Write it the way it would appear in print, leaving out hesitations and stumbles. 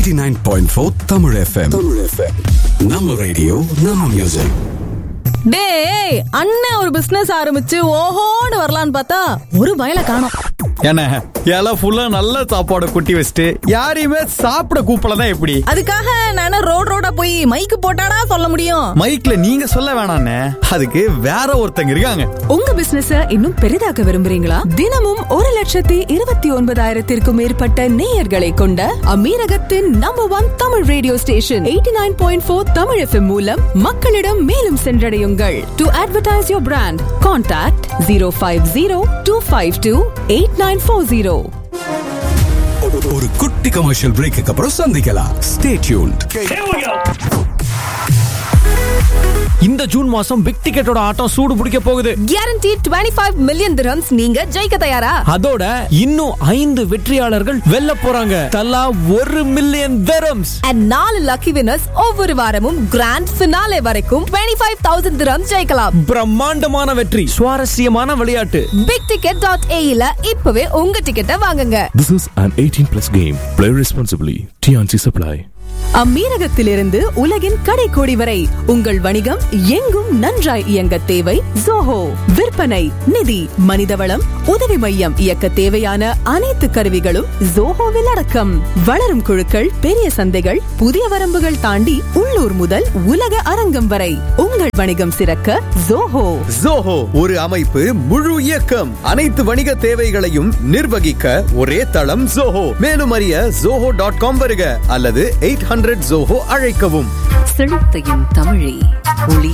89.4 Tamil FM. நம்ம radio நம்ம music. டேய், அண்ணன் ஒரு பிசினஸ் ஆரம்பிச்சு ஓஹோன்னு வரலான்னு பார்த்தா ஒரு பயல காணோம். என்ன எல்லாம் ஃபுல்லா நல்ல சாப்பாடு கொட்டி வச்சுட்டு யாரையுமே சாப்பிட கூப்பிடலாம் எப்படி? அதுக்காக நானே ரோடா போய் மைக்கு போட்டாடா சொல்ல முடியும்? மைக்ல நீங்க சொல்ல வேணாண்ணே, அதுக்கு வேற ஒருத்தங்க இருக்காங்க. உங்க பிசினஸ இன்னும் பெரிதாக்க விரும்புறீங்களா? தினமும் 1,29,000 மேற்பட்ட நேயர்களை கொண்ட அமீரகத்தின் number 1 Tamil radio station 89.4 Tamil FM மூலம் மக்களிடம் மேலும் சென்றடையுங்கள். To advertise your brand, contact 050-252-8940. ஒரு குட்டி கமர்ஷியல் பிரேக்கு அப்புறம் சந்திக்கலாம். Stay tuned. இந்த ஜூன் மாசம் பிக் டிக்கெட்டோட ஆட்டம் சூடு பிடிக்க போகுது. Guaranteed 25 million dirhams. நீங்க ஜெயிக்க தயாரா? அதோட இன்னும் 5 வெற்றியாளர்கள் வெல்ல போறாங்க. தலா 1 million dirhams. And 4 lucky winners ஒவ்வொரு வாரமும் கிராண்ட் ஃபினாலே வரைக்கும் 25,000 dirhams ஜெயிக்கலாம். பிரம்மாண்டமான வெற்றி, சுவாரஸ்யமான விளையாட்டு. bigticket.ae ல இப்பவே உங்க டிக்கெட்டை வாங்குங்க. This is an 18+ game. Play responsibly. TNC Supply. அமீரகத்திலிருந்து உலகின் கடைக்கோடி வரை உங்கள் வணிகம் எங்கும் நன்றாய் இயங்க தேவை ஜோஹோ. விற்பனை, நிதி, மனிதவளம், உதவி மையம் இயக்க தேவையான அனைத்து கருவிகளும் ஜோஹோவில் அடக்கம். வளரும் குழுக்கள், பெரிய சந்தைகள், புதிய வரம்புகள் தாண்டி உள்ளூர் முதல் உலக அரங்கம் வரை உங்கள் வணிகம் சிறக்க ஜோஹோ. ஜோஹோ ஒரு அமைப்பு, முழு இயக்கம். அனைத்து வணிக தேவைகளையும் நிர்வகிக்க ஒரே தளம் ஜோஹோ. மேலும் அறிய zoho.com வருக அல்லது 800 ஜோஹோ அழைக்கவும். செழித்தையும் தமிழே ஒளி